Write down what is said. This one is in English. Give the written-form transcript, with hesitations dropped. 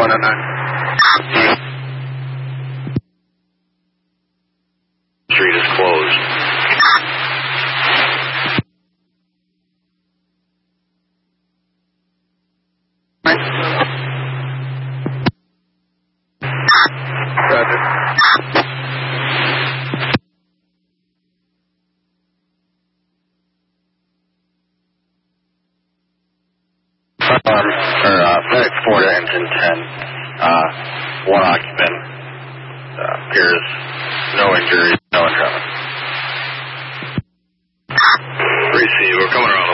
109. Street is closed. Roger. FedEx 4 to engine 10. One occupant. Appears no injuries, no interruption. Receive, we're coming around.